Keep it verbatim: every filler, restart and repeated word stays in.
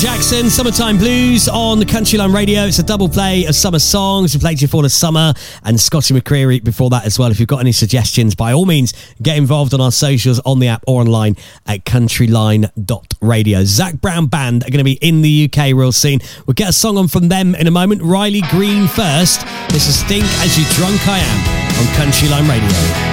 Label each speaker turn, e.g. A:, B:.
A: Jackson, Summertime Blues on the Country Line Radio. It's a double play of summer songs. We played You for the Summer and Scotty McCreery before that as well. If you've got any suggestions, by all means, get involved on our socials, on the app or online at countryline dot radio. Zac Brown Band are going to be in the U K real soon. We'll get a song on from them in a moment. Riley Green first. This is Think As You Drunk I Am on Country Line Radio.